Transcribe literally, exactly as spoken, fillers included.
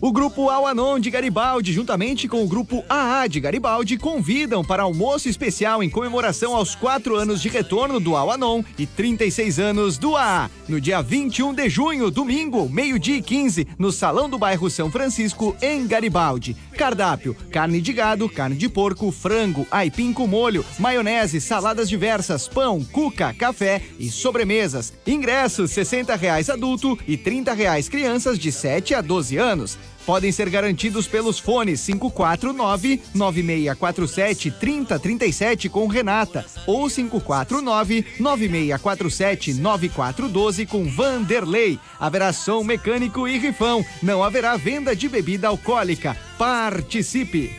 O Grupo Al-Anon de Garibaldi, juntamente com o Grupo A A de Garibaldi, convidam para almoço especial em comemoração aos quatro anos de retorno do Al-Anon e trinta e seis anos do A A, no dia vinte e um de junho, domingo, meio-dia e quinze, no Salão do Bairro São Francisco, em Garibaldi. Cardápio: carne de gado, carne de porco, frango, aipim com molho, maionese, saladas diversas, pão, cuca, café e sobremesas. Ingressos: sessenta reais adulto e trinta reais crianças de sete a doze anos. Podem ser garantidos pelos fones cinco quatro nove, nove seis quatro sete, três zero três sete com Renata ou cinco quatro nove, nove seis quatro sete, nove quatro um dois com Vanderlei. Haverá som mecânico e rifão. Não haverá venda de bebida alcoólica. Participe!